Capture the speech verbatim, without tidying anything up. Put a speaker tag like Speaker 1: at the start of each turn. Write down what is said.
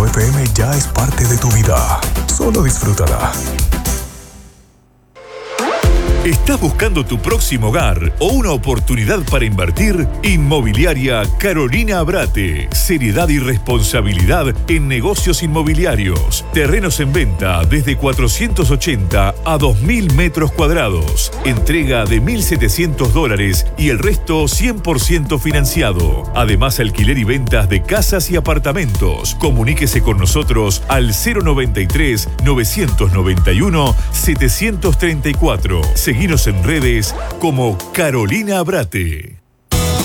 Speaker 1: F M ya es parte de tu vida. Solo disfrútala.
Speaker 2: ¿Estás buscando tu próximo hogar o una oportunidad para invertir? Inmobiliaria Carolina Abrate. Seriedad y responsabilidad en negocios inmobiliarios. Terrenos en venta desde cuatrocientos ochenta a dos mil metros cuadrados. Entrega de mil setecientos dólares y el resto cien por ciento financiado. Además, alquiler y ventas de casas y apartamentos. Comuníquese con nosotros al cero noventa y tres, novecientos noventa y uno, setecientos treinta y cuatro. Seguinos en redes como Carolina Abrate.